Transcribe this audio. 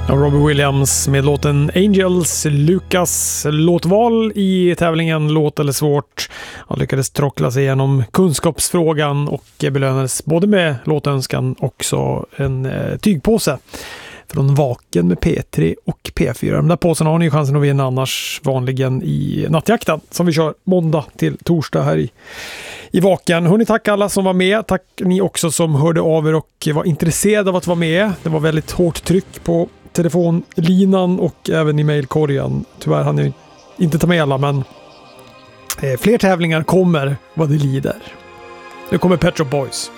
Robbie Williams med låten Angels. Lukas låtval i tävlingen Låt eller svårt. Han lyckades trockla sig igenom kunskapsfrågan och belönades både med låtönskan och också en tygpåse från Vaken med P3 och P4. De där påsarna har ni chansen att vinna annars vanligen i nattjakten som vi kör måndag till torsdag här i Vaken. Hörrni, tack alla som var med. Tack ni också som hörde av er och var intresserade av att vara med. Det var väldigt hårt tryck på telefonlinan och även i mejlkorgen. Tyvärr hann jag inte ta med alla, men fler tävlingar kommer vad det lider. Nu kommer Pet Shop Boys.